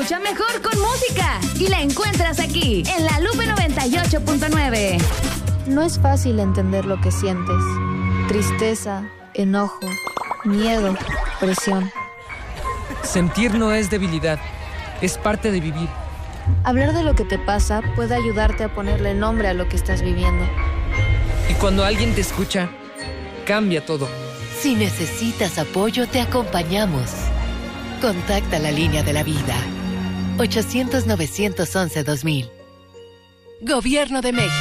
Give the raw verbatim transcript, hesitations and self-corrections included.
escucha mejor con música y la encuentras aquí, en La Lupe noventa y ocho punto nueve. No es fácil entender lo que sientes. Tristeza, enojo, miedo, presión. Sentir no es debilidad, es parte de vivir. Hablar de lo que te pasa puede ayudarte a ponerle nombre a lo que estás viviendo. Y cuando alguien te escucha, cambia todo. Si necesitas apoyo, te acompañamos. Contacta la línea de la vida. ochocientos, novecientos once, dos mil. Gobierno de México.